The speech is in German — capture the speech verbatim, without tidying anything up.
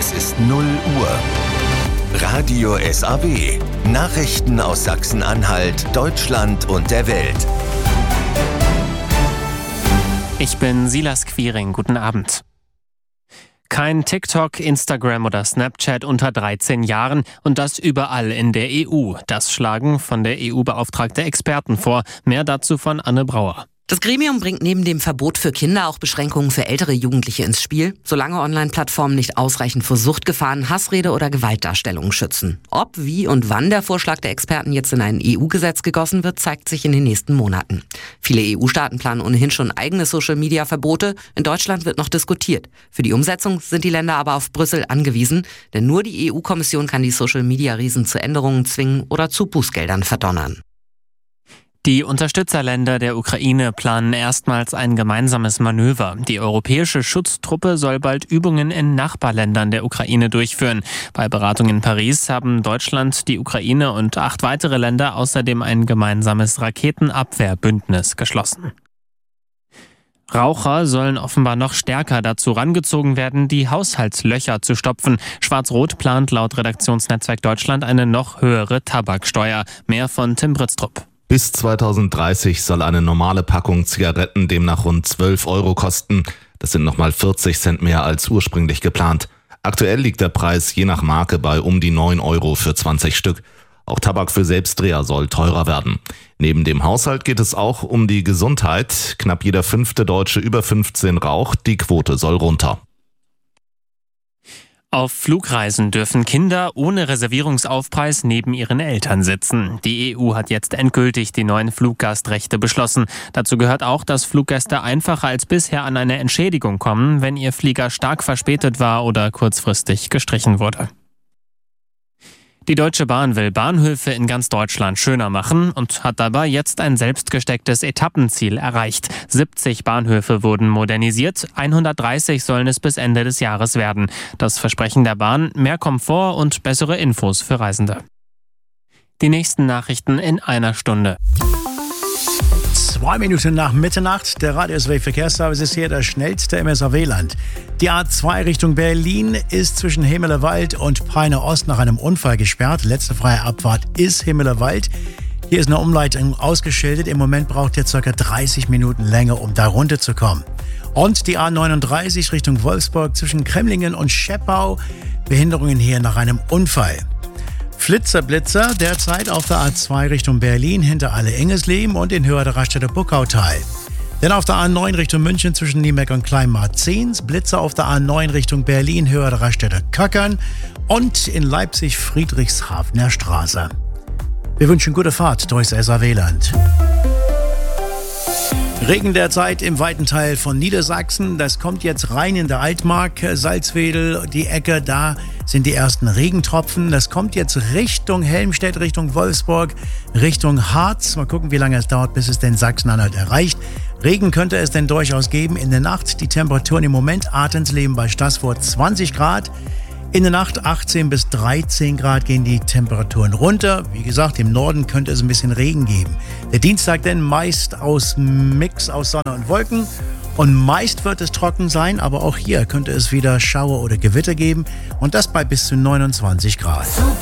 Es ist null Uhr. Radio S A W. Nachrichten aus Sachsen-Anhalt, Deutschland und der Welt. Ich bin Silas Quiring. Guten Abend. Kein TikTok, Instagram oder Snapchat unter dreizehn Jahren und das überall in der E U. Das schlagen von der E U-beauftragte Experten vor. Mehr dazu von Anne Brauer. Das Gremium bringt neben dem Verbot für Kinder auch Beschränkungen für ältere Jugendliche ins Spiel, solange Online-Plattformen nicht ausreichend vor Suchtgefahren, Hassrede oder Gewaltdarstellungen schützen. Ob, wie und wann der Vorschlag der Experten jetzt in ein E U-Gesetz gegossen wird, zeigt sich in den nächsten Monaten. Viele E U-Staaten planen ohnehin schon eigene Social-Media-Verbote. In Deutschland wird noch diskutiert. Für die Umsetzung sind die Länder aber auf Brüssel angewiesen, denn nur die E U-Kommission kann die Social-Media-Riesen zu Änderungen zwingen oder zu Bußgeldern verdonnern. Die Unterstützerländer der Ukraine planen erstmals ein gemeinsames Manöver. Die europäische Schutztruppe soll bald Übungen in Nachbarländern der Ukraine durchführen. Bei Beratung in Paris haben Deutschland, die Ukraine und acht weitere Länder außerdem ein gemeinsames Raketenabwehrbündnis geschlossen. Raucher sollen offenbar noch stärker dazu rangezogen werden, die Haushaltslöcher zu stopfen. Schwarz-Rot plant laut Redaktionsnetzwerk Deutschland eine noch höhere Tabaksteuer. Mehr von Tim Britztrup. Bis zweitausenddreißig soll eine normale Packung Zigaretten demnach rund zwölf Euro kosten. Das sind nochmal vierzig Cent mehr als ursprünglich geplant. Aktuell liegt der Preis je nach Marke bei um die neun Euro für zwanzig Stück. Auch Tabak für Selbstdreher soll teurer werden. Neben dem Haushalt geht es auch um die Gesundheit. Knapp jeder fünfte Deutsche über fünfzehn raucht. Die Quote soll runter. Auf Flugreisen dürfen Kinder ohne Reservierungsaufpreis neben ihren Eltern sitzen. Die E U hat jetzt endgültig die neuen Fluggastrechte beschlossen. Dazu gehört auch, dass Fluggäste einfacher als bisher an eine Entschädigung kommen, wenn ihr Flieger stark verspätet war oder kurzfristig gestrichen wurde. Die Deutsche Bahn will Bahnhöfe in ganz Deutschland schöner machen und hat dabei jetzt ein selbstgestecktes Etappenziel erreicht. siebzig Bahnhöfe wurden modernisiert, hundertdreißig sollen es bis Ende des Jahres werden. Das Versprechen der Bahn: mehr Komfort und bessere Infos für Reisende. Die nächsten Nachrichten in einer Stunde. Zwei Minuten nach Mitternacht, der Radio S A W Verkehrsservice ist hier das schnellste im S A W-Land. Die A zwei Richtung Berlin ist zwischen Himmelewald und Peine Ost nach einem Unfall gesperrt. Letzte freie Abfahrt ist Himmelewald. Hier ist eine Umleitung ausgeschildert. Im Moment braucht ihr ca. dreißig Minuten länger, um da runterzukommen. Und die A neununddreißig Richtung Wolfsburg zwischen Kremlingen und Scheppau. Behinderungen hier nach einem Unfall. Flitzer-Blitzer derzeit auf der A zwei Richtung Berlin hinter Alle-Ingesleben und in Höhe der Raststätte Buckautal. Denn auf der A neun Richtung München zwischen Niemeck und Kleinmarzens, Blitzer auf der A neun Richtung Berlin Höhe der Raststätte Köckern und in Leipzig Friedrichshafener Straße. Wir wünschen gute Fahrt durchs S A W-Land. Regen derzeit im weiten Teil von Niedersachsen. Das kommt jetzt rein in der Altmark, Salzwedel, die Ecke. Da sind die ersten Regentropfen. Das kommt jetzt Richtung Helmstedt, Richtung Wolfsburg, Richtung Harz. Mal gucken, wie lange es dauert, bis es den Sachsen-Anhalt erreicht. Regen könnte es denn durchaus geben. In der Nacht die Temperaturen im Moment Artensleben bei Staßfurt zwanzig Grad. In der Nacht achtzehn bis dreizehn Grad gehen die Temperaturen runter. Wie gesagt, im Norden könnte es ein bisschen Regen geben. Der Dienstag denn meist aus Mix aus Sonne und Wolken. Und meist wird es trocken sein, aber auch hier könnte es wieder Schauer oder Gewitter geben. Und das bei bis zu neunundzwanzig Grad.